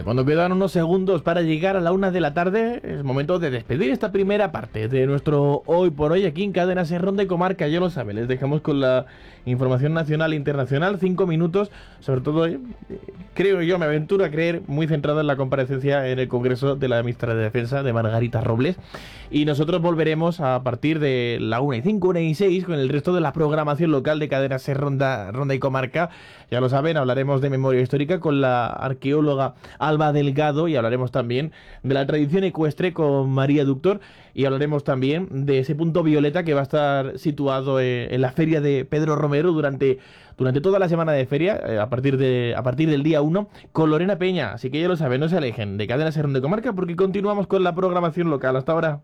Cuando quedan unos segundos para llegar a la 1 de la tarde, es momento de despedir esta primera parte de nuestro Hoy por Hoy aquí en Cadena Ser Ronda y Comarca. Ya lo saben, les dejamos con la información nacional e internacional, 5 minutos, sobre todo, creo yo, me aventuro a creer, muy centrada en la comparecencia en el Congreso de la ministra de Defensa, de Margarita Robles. Y nosotros volveremos a partir de la 1:05, 1:06, con el resto de la programación local de Cadena Ser Ronda y Comarca. Ya lo saben, hablaremos de memoria histórica con la arqueóloga Alba Delgado y hablaremos también de la tradición ecuestre con María Ductor y hablaremos también de ese punto violeta que va a estar situado en la feria de Pedro Romero durante toda la semana de feria, a partir del día 1, con Lorena Peña. Así que ya lo saben, no se alejen de Cadena Ser Ronda y Comarca porque continuamos con la programación local. Hasta ahora.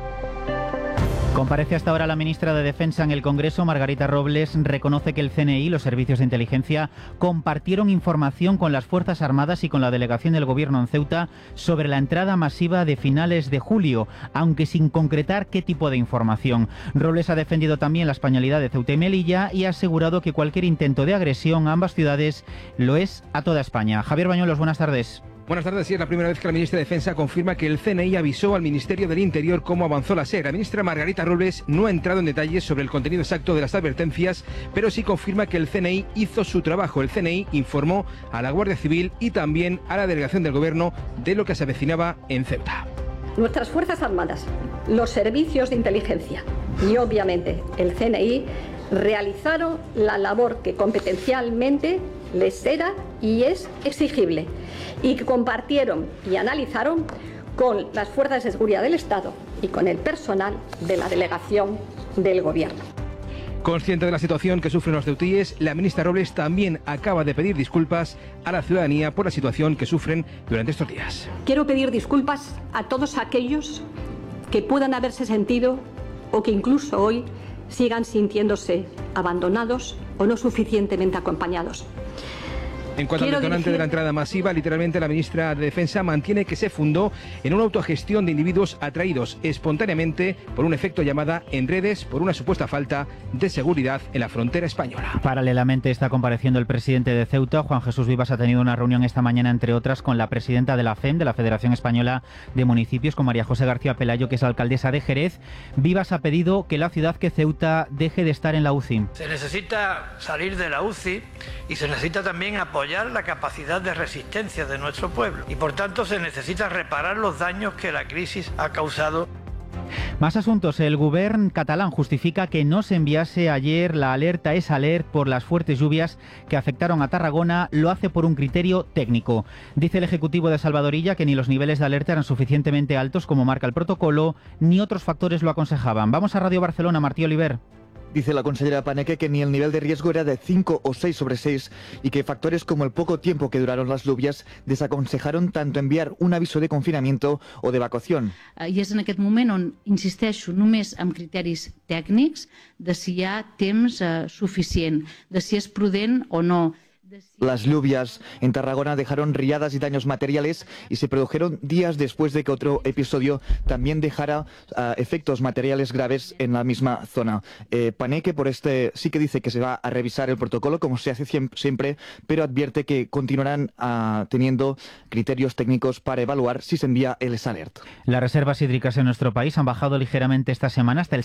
Comparece hasta ahora la ministra de Defensa en el Congreso. Margarita Robles reconoce que el CNI, los servicios de inteligencia, compartieron información con las Fuerzas Armadas y con la delegación del Gobierno en Ceuta sobre la entrada masiva de finales de julio, aunque sin concretar qué tipo de información. Robles ha defendido también la españolidad de Ceuta y Melilla y ha asegurado que cualquier intento de agresión a ambas ciudades lo es a toda España. Javier Bañuelos, buenas tardes. Buenas tardes. Sí, es la primera vez que la ministra de Defensa confirma que el CNI avisó al Ministerio del Interior cómo avanzó la SER. La ministra Margarita Robles no ha entrado en detalles sobre el contenido exacto de las advertencias, pero sí confirma que el CNI hizo su trabajo. El CNI informó a la Guardia Civil y también a la delegación del Gobierno de lo que se avecinaba en Ceuta. Nuestras Fuerzas Armadas, los servicios de inteligencia y obviamente el CNI realizaron la labor que competencialmente les era y es exigible y que compartieron y analizaron con las fuerzas de seguridad del Estado y con el personal de la delegación del Gobierno. Consciente de la situación que sufren los ceutíes, la ministra Robles también acaba de pedir disculpas a la ciudadanía por la situación que sufren durante estos días. Quiero pedir disculpas a todos aquellos que puedan haberse sentido o que incluso hoy sigan sintiéndose abandonados o no suficientemente acompañados. En cuanto al detonante de la entrada masiva, literalmente la ministra de Defensa mantiene que se fundó en una autogestión de individuos atraídos espontáneamente por un efecto llamada en redes por una supuesta falta de seguridad en la frontera española. Paralelamente está compareciendo el presidente de Ceuta. Juan Jesús Vivas ha tenido una reunión esta mañana, entre otras, con la presidenta de la FEM, de la Federación Española de Municipios, con María José García Pelayo, que es la alcaldesa de Jerez. Vivas ha pedido que la ciudad, que Ceuta, deje de estar en la UCI. Se necesita salir de la UCI y se necesita también apoyar la capacidad de resistencia de nuestro pueblo y por tanto se necesita reparar los daños que la crisis ha causado. Más asuntos. El Govern catalán justifica que no se enviase ayer la alerta EsAlert por las fuertes lluvias que afectaron a Tarragona. Lo hace por un criterio técnico. Dice el Ejecutivo de Salvadorilla que ni los niveles de alerta eran suficientemente altos como marca el protocolo, ni otros factores lo aconsejaban. Vamos a Radio Barcelona, Martí Oliver. Dice la consellera Paneque que ni el nivel de riesgo era de 5 o 6 sobre 6 y que factores como el poco tiempo que duraron las lluvias desaconsejaron tanto enviar un aviso de confinamiento o de evacuación. I és en aquest moment on insisteixo només amb criteris tècnics de si hi ha temps suficient, de si és prudent o no. Las lluvias en Tarragona dejaron riadas y daños materiales y se produjeron días después de que otro episodio también dejara efectos materiales graves en la misma zona. Paneque por sí que dice que se va a revisar el protocolo como se hace siempre, pero advierte que continuarán teniendo criterios técnicos para evaluar si se envía el EsAlert. Las reservas hídricas en nuestro país han bajado ligeramente esta semana hasta el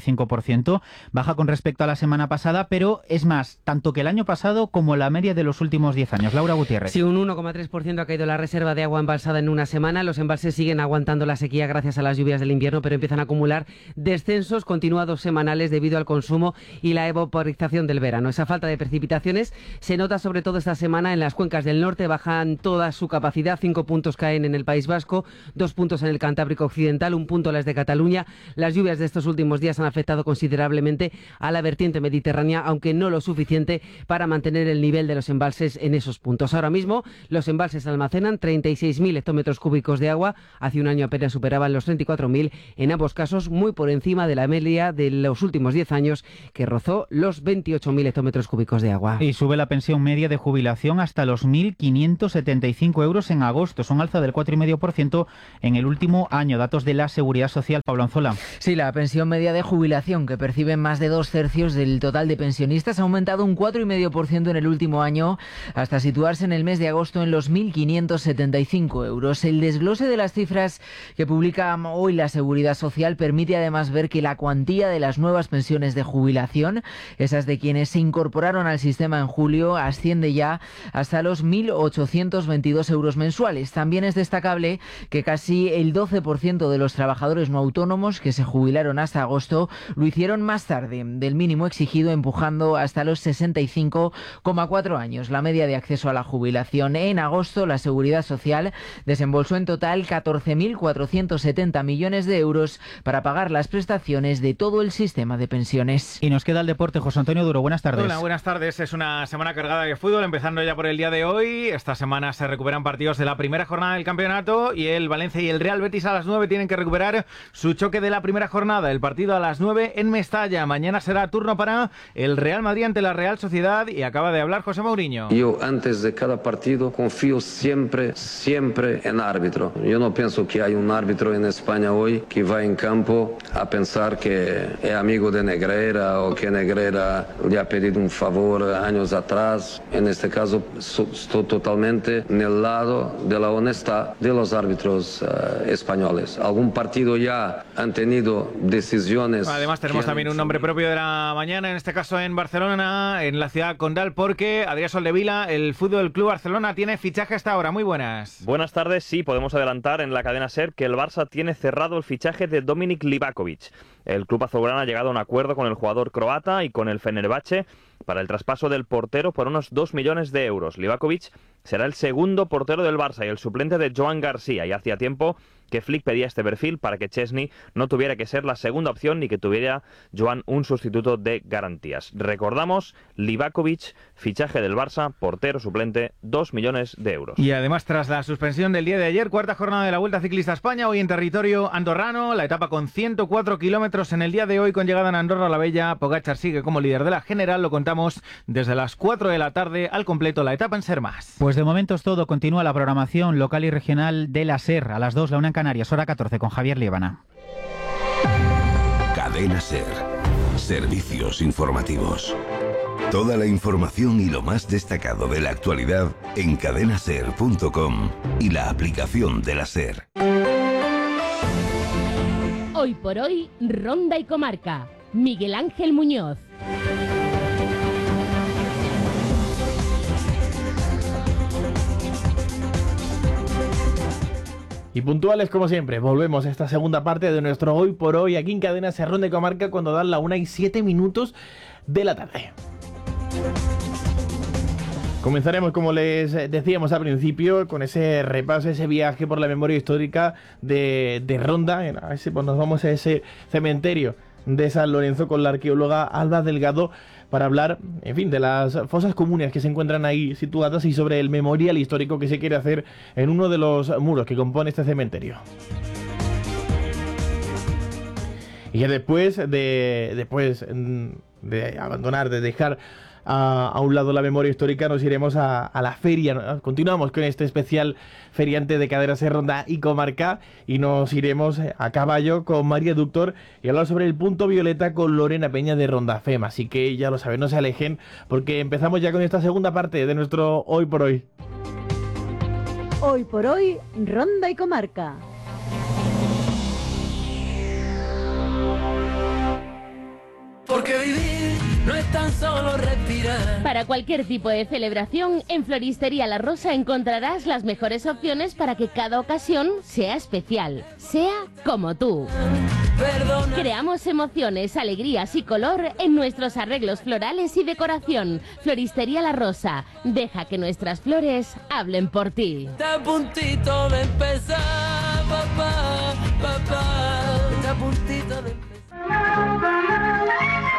65%, baja con respecto a la semana pasada, pero es más, tanto que el año pasado como la media de los últimos 10 años. Laura Gutiérrez. Sí, un 1,3% ha caído la reserva de agua embalsada en una semana. Los embalses siguen aguantando la sequía gracias a las lluvias del invierno, pero empiezan a acumular descensos continuados semanales debido al consumo y la evaporización del verano. Esa falta de precipitaciones se nota sobre todo esta semana en las cuencas del norte. Bajan toda su capacidad. 5 puntos caen en el País Vasco, 2 puntos en el Cantábrico Occidental, 1 punto las de Cataluña. Las lluvias de estos últimos días han afectado considerablemente a la vertiente mediterránea, aunque no lo suficiente para mantener el nivel de los embalses en esos puntos. Ahora mismo los embalses almacenan 36.000 hectómetros cúbicos de agua. Hace un año apenas superaban los 34.000, en ambos casos muy por encima de la media de los últimos 10 años, que rozó los 28.000 hectómetros cúbicos de agua. Y sube la pensión media de jubilación hasta los 1.575 euros en agosto. Es un alza del 4,5% en el último año. Datos de la Seguridad Social. Pablo Anzola. Sí, la pensión media de jubilación, que perciben más de 2/3 del total de pensionistas, ha aumentado un 4,5% en el último año. año hasta situarse en el mes de agosto en los 1.575 euros. El desglose de las cifras que publica hoy la Seguridad Social permite además ver que la cuantía de las nuevas pensiones de jubilación, esas de quienes se incorporaron al sistema en julio, asciende ya hasta los 1.822 euros mensuales. También es destacable que casi el 12% de los trabajadores no autónomos que se jubilaron hasta agosto lo hicieron más tarde del mínimo exigido, empujando hasta los 65,4 años la media de acceso a la jubilación. En agosto, la Seguridad Social desembolsó en total 14.470 millones de euros para pagar las prestaciones de todo el sistema de pensiones. Y nos queda el deporte. José Antonio Duro, buenas tardes. Hola, buenas tardes. Es una semana cargada de fútbol, empezando ya por el día de hoy. Esta semana se recuperan partidos de la primera jornada del campeonato y el Valencia y el Real Betis a las 9 tienen que recuperar su choque de la primera jornada. El partido a las 9 en Mestalla. Mañana será turno para el Real Madrid ante la Real Sociedad y acaba de hablar José Mourinho. Yo antes de cada partido confío siempre en árbitro. Yo no pienso que hay un árbitro en España hoy que va en campo a pensar que es amigo de Negreira o que Negreira le ha pedido un favor años atrás. En este caso estoy totalmente en el lado de la honestidad de los árbitros españoles. Algún partido ya han tenido decisiones. Además tenemos también un nombre propio de la mañana, en este caso en Barcelona, en la ciudad condal, porque Adrián Soldevila, el Fútbol Club Barcelona, tiene fichaje hasta ahora. Muy buenas. Buenas tardes. Sí, podemos adelantar en la cadena SER que el Barça tiene cerrado el fichaje de Dominik Livakovic. El club azulgrana ha llegado a un acuerdo con el jugador croata y con el Fenerbahce para el traspaso del portero por unos 2 millones de euros. Livakovic será el segundo portero del Barça y el suplente de Joan García, y hacía tiempo que Flick pedía este perfil para que Chesney no tuviera que ser la segunda opción ni que tuviera Joan un sustituto de garantías. Recordamos, Livakovic, fichaje del Barça, portero suplente, 2 millones de euros. Y además, tras la suspensión del día de ayer, cuarta jornada de la Vuelta Ciclista a España, hoy en territorio andorrano, la etapa con 104 kilómetros en el día de hoy, con llegada en Andorra la Bella. Pogačar sigue como líder de la general, lo contamos desde las 4 de la tarde, al completo la etapa en Ser Más. Pues de momento es todo. Continúa la programación local y regional de la SER. A las 2, la una en Canarias, hora 14, con Javier Liébana. Cadena SER. Servicios informativos. Toda la información y lo más destacado de la actualidad en cadenaser.com y la aplicación de la SER. Hoy por hoy, Ronda y Comarca. Miguel Ángel Muñoz. Y puntuales como siempre, volvemos a esta segunda parte de nuestro Hoy por Hoy aquí en Cadena SER Ronda y Comarca, cuando dan la 1:07 de la tarde. Comenzaremos, como les decíamos al principio, con ese repaso, ese viaje por la memoria histórica de Ronda. Nos vamos a ese cementerio de San Lorenzo con la arqueóloga Alba Delgado para hablar, en fin, de las fosas comunes que se encuentran ahí situadas y sobre el memorial histórico que se quiere hacer en uno de los muros que compone este cementerio. Y que después de abandonar, de dejar a un lado la memoria histórica, nos iremos a la feria. Continuamos con este especial feriante de Cadena SER Ronda y Comarca, y nos iremos a caballo con María Ductor y hablar sobre el punto violeta con Lorena Peña de Ronda FEM. Así que ya lo saben, no se alejen, porque empezamos ya con esta segunda parte de nuestro Hoy por Hoy. Hoy por Hoy, Ronda y Comarca. Porque vivir no es tan solo respirar. Para cualquier tipo de celebración, en Floristería La Rosa encontrarás las mejores opciones para que cada ocasión sea especial, sea como tú. Perdona. Creamos emociones, alegrías y color en nuestros arreglos florales y decoración. Floristería La Rosa, deja que nuestras flores hablen por ti. Está a puntito de empezar, papá, está a puntito de empezar.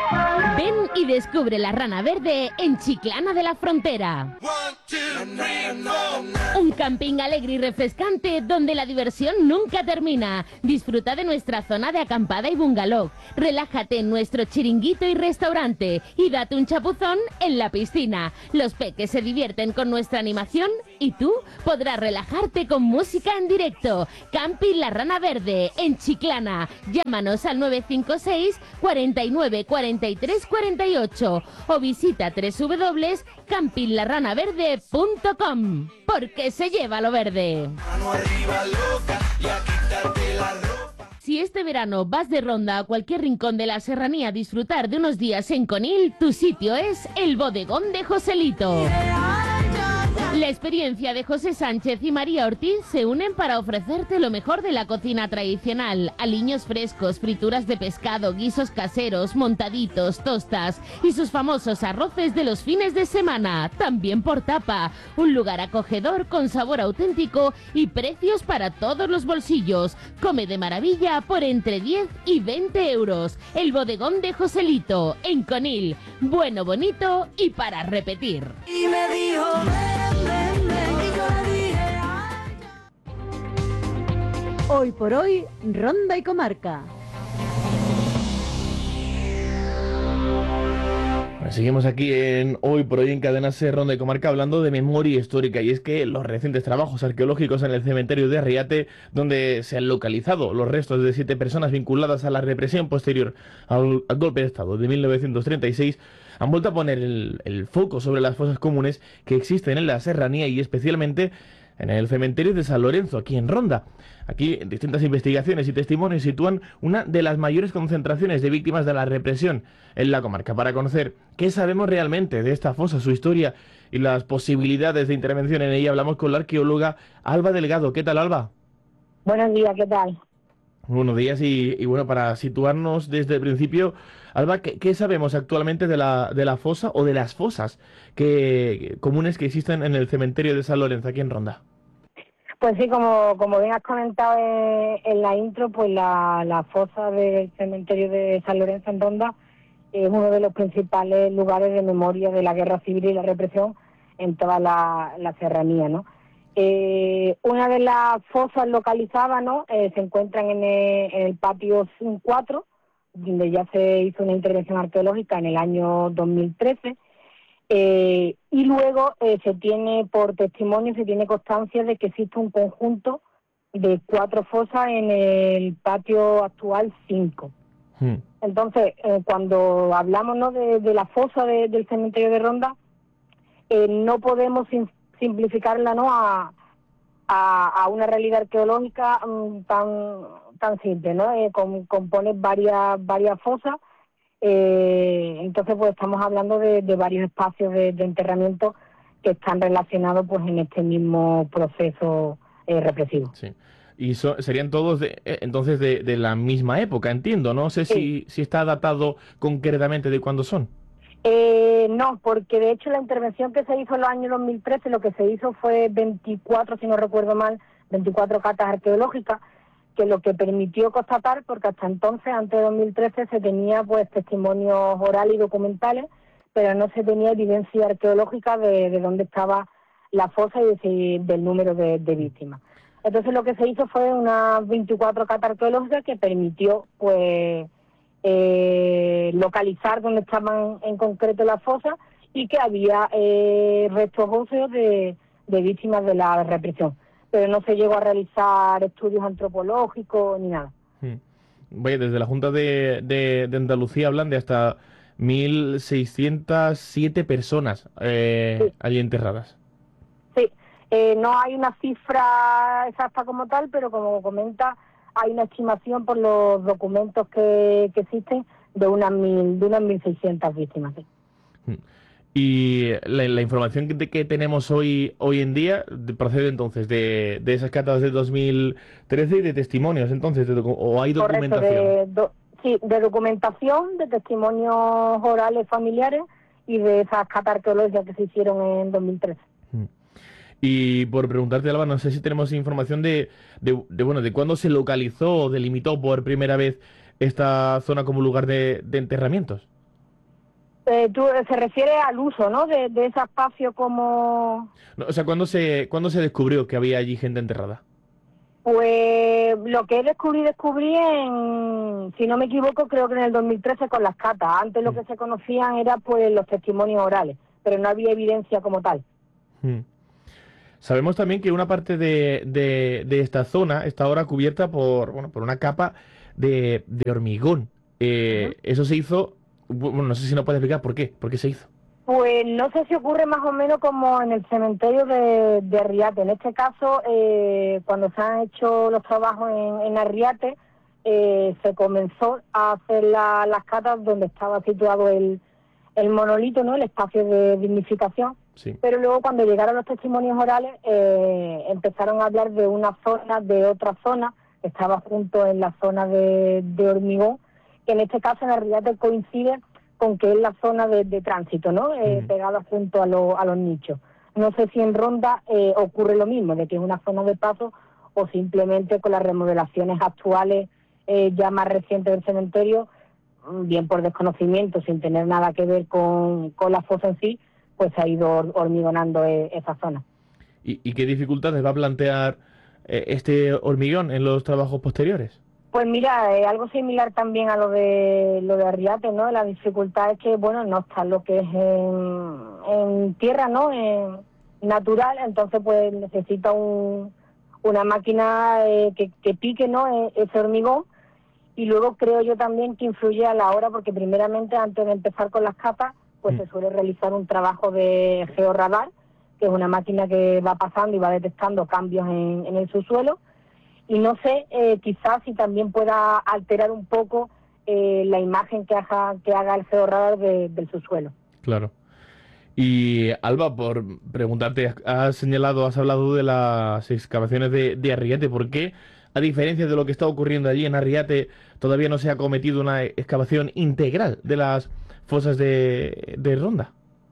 Ven y descubre la Rana Verde en Chiclana de la Frontera. 1, 2, 3, Un camping alegre y refrescante donde la diversión nunca termina. Disfruta de nuestra zona de acampada y bungalow. Relájate en nuestro chiringuito y restaurante y date un chapuzón en la piscina. Los peques se divierten con nuestra animación y tú podrás relajarte con música en directo. Camping La Rana Verde en Chiclana. Llámanos al 956 49 43 48 o visita www.campinglarranaverde.com porque se lleva lo verde. Si este verano vas de ronda a cualquier rincón de la serranía a disfrutar de unos días en Conil, tu sitio es el Bodegón de Joselito. La experiencia de José Sánchez y María Ortiz se unen para ofrecerte lo mejor de la cocina tradicional. Aliños frescos, frituras de pescado, guisos caseros, montaditos, tostas y sus famosos arroces de los fines de semana, también por tapa. Un lugar acogedor con sabor auténtico y precios para todos los bolsillos. Come de maravilla por entre 10 y 20 euros. El Bodegón de Joselito, en Conil. Bueno, bonito y para repetir. Y me dijo, Hoy por hoy, Ronda y Comarca. Seguimos aquí en Hoy por Hoy en Cadena SER Ronda y Comarca hablando de memoria histórica, y es que los recientes trabajos arqueológicos en el cementerio de Arriate, donde se han localizado los restos de 7 personas vinculadas a la represión posterior al golpe de Estado de 1936, han vuelto a poner el foco sobre las fosas comunes que existen en la serranía y especialmente en el cementerio de San Lorenzo, aquí en Ronda. Aquí distintas investigaciones y testimonios sitúan una de las mayores concentraciones de víctimas de la represión en la comarca. Para conocer qué sabemos realmente de esta fosa, su historia y las posibilidades de intervención en ella, hablamos con la arqueóloga Alba Delgado. ¿Qué tal, Alba? Buenos días, ¿qué tal? Buenos días y bueno, para situarnos desde el principio, Alba, ¿qué sabemos actualmente de la fosa o de las fosas comunes que existen en el cementerio de San Lorenzo, aquí en Ronda? Pues sí, como bien has comentado en la intro, pues la fosa del cementerio de San Lorenzo en Ronda es uno de los principales lugares de memoria de la guerra civil y la represión en toda la serranía, ¿no? Una de las fosas localizadas, ¿no? Se encuentran en el patio 4, donde ya se hizo una intervención arqueológica en el año 2013. Y luego se tiene constancia de que existe un conjunto de 4 fosas en el patio actual 5. Entonces, cuando hablamos, ¿no?, de la fosa del cementerio de Ronda, no podemos simplificarla, ¿no?, a una realidad arqueológica tan simple, ¿no? Compone varias fosas. Entonces, pues estamos hablando de varios espacios de enterramiento que están relacionados, pues, en este mismo proceso represivo. Sí. Y serían todos entonces de la misma época, entiendo. No sé si está datado concretamente de cuándo son. No, porque de hecho la intervención que se hizo en los años 2013, lo que se hizo fue 24, si no recuerdo mal, 24 catas arqueológicas, que lo que permitió constatar, porque hasta entonces, antes de 2013, se tenía pues testimonios orales y documentales, pero no se tenía evidencia arqueológica de dónde estaba la fosa y del número de víctimas. Entonces lo que se hizo fue unas 24 catas arqueológicas que permitió pues localizar dónde estaban en concreto las fosas y que había restos óseos de víctimas de la represión. Pero no se llegó a realizar estudios antropológicos ni nada. Vaya, desde la Junta de Andalucía hablan de hasta 1.607 personas allí enterradas. Sí, no hay una cifra exacta como tal, pero como comenta, hay una estimación por los documentos que existen de unas 1.600 víctimas. Sí. Y la información que tenemos hoy en día procede entonces de esas catas de 2013 y de testimonios, entonces, ¿o hay documentación? Correcto, de documentación, de testimonios orales familiares y de esas catas arqueológicas que se hicieron en 2013. Y por preguntarte, Alba, no sé si tenemos información de cuándo se localizó o delimitó por primera vez esta zona como lugar de enterramientos. Se refiere al uso, ¿no? De ese espacio como... No, o sea, ¿cuándo se descubrió que había allí gente enterrada? Pues lo que descubrí si no me equivoco, creo que en el 2013 con las catas. Antes lo que se conocían era pues los testimonios orales, pero no había evidencia como tal. Sabemos también que una parte de esta zona está ahora cubierta por una capa de hormigón. Eso se hizo, bueno, no sé si nos puedes explicar por qué se hizo. Pues no sé si ocurre más o menos como en el cementerio de Arriate. En este caso, cuando se han hecho los trabajos en Arriate, se comenzó a hacer las catas donde estaba situado el monolito, ¿no? El espacio de dignificación. Sí. Pero luego cuando llegaron los testimonios orales, empezaron a hablar de una zona, de otra zona, que estaba junto en la zona de hormigón, que en este caso en Arriate coincide con que es la zona de tránsito, ¿no? Pegada junto a los nichos. No sé si en Ronda ocurre lo mismo, de que es una zona de paso, o simplemente con las remodelaciones actuales ya más recientes del cementerio, bien por desconocimiento, sin tener nada que ver con la fosa en sí, pues se ha ido hormigonando esa zona. ¿Y qué dificultades va a plantear este hormigón en los trabajos posteriores? Pues mira, algo similar también a lo de Arriate, ¿no? La dificultad es que, bueno, no está lo que es en tierra, ¿no? Natural, entonces pues necesita una máquina que pique, ¿no? Ese hormigón. Y luego creo yo también que influye a la hora, porque primeramente antes de empezar con las capas, pues se suele realizar un trabajo de georradar, que es una máquina que va pasando y va detectando cambios en el subsuelo. Y no sé, quizás si también pueda alterar un poco la imagen que haga el georradar del subsuelo. Claro. Y Alba, por preguntarte, has hablado de las excavaciones de Arriate. ¿Por qué, a diferencia de lo que está ocurriendo allí en Arriate, todavía no se ha cometido una excavación integral de las fosas de Ronda?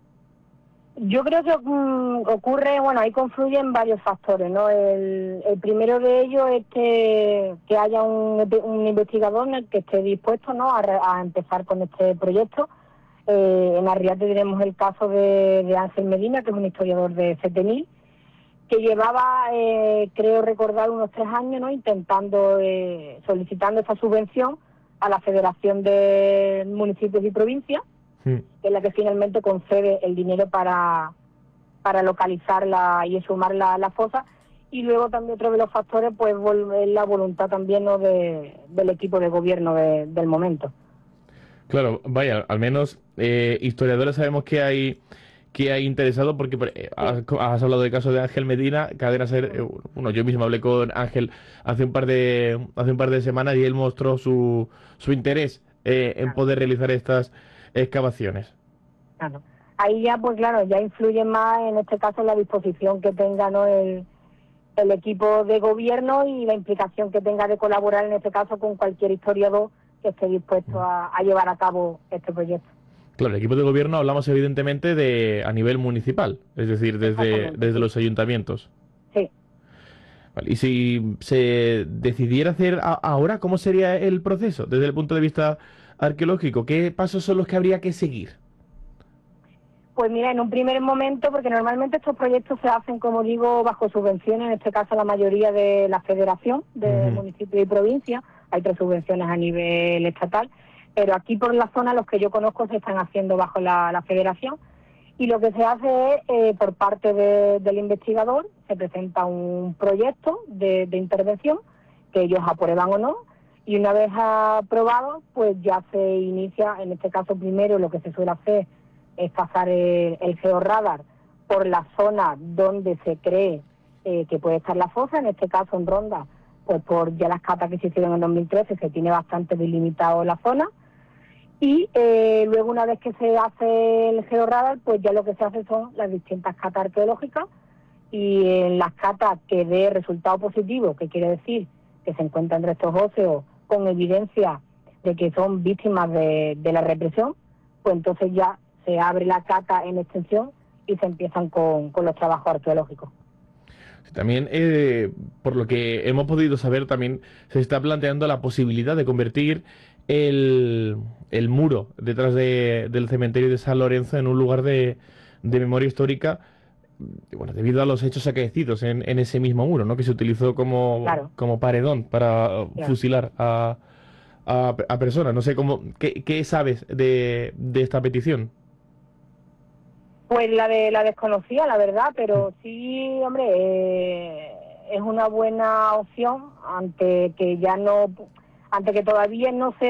Yo creo que ocurre, bueno, ahí confluyen varios factores, ¿no? El primero de ellos es que haya un investigador que esté dispuesto, ¿no? a empezar con este proyecto. En Arriate tenemos el caso de Ángel Medina, que es un historiador de 7000, que llevaba, creo recordar, unos 3 años, ¿no? Solicitando esta subvención a la Federación de Municipios y Provincias, que es la que finalmente concede el dinero para localizarla y exhumar la fosa. Y luego también otro de los factores pues es la voluntad también, ¿no? del equipo de gobierno del momento. Claro, vaya, al menos historiadores sabemos que hay interesado, porque has hablado del caso de Ángel Medina. Cadena Ser, bueno, yo mismo hablé con Ángel hace un par de semanas y él mostró su interés en poder realizar estas excavaciones. Claro. Ahí ya, pues claro, ya influye más en este caso la disposición que tenga, ¿no? el equipo de gobierno y la implicación que tenga de colaborar en este caso con cualquier historiador que esté dispuesto a llevar a cabo este proyecto. Claro, el equipo de gobierno hablamos evidentemente a nivel municipal, es decir, desde los ayuntamientos. Sí. Vale, y si se decidiera hacer ahora, ¿cómo sería el proceso desde el punto de vista arqueológico? ¿Qué pasos son los que habría que seguir? Pues mira, en un primer momento, porque normalmente estos proyectos se hacen, como digo, bajo subvenciones, en este caso la mayoría de la Federación de Municipios y Provincias, hay 3 subvenciones a nivel estatal, pero aquí por la zona los que yo conozco se están haciendo bajo la Federación, y lo que se hace es, por parte del investigador, se presenta un proyecto de intervención, que ellos aprueban o no, y una vez aprobado, pues ya se inicia, en este caso primero lo que se suele hacer es pasar el georradar por la zona donde se cree que puede estar la fosa, en este caso en Ronda, pues por ya las catas que se hicieron en 2013 se tiene bastante delimitado la zona, y luego una vez que se hace el georradar, pues ya lo que se hace son las distintas catas arqueológicas, y en las catas que dé resultado positivo, que quiere decir que se encuentran restos óseos con evidencia de que son víctimas de la represión, pues entonces ya se abre la cata en extensión y se empiezan con los trabajos arqueológicos. También, por lo que hemos podido saber, también se está planteando la posibilidad de convertir el muro detrás del cementerio de San Lorenzo en un lugar de memoria histórica, bueno, debido a los hechos acaecidos en ese mismo muro, ¿no? Que se utilizó como paredón para fusilar a personas. No sé ¿qué sabes de esta petición? Pues la desconocía, la verdad, pero sí, hombre, es una buena opción ante que todavía no se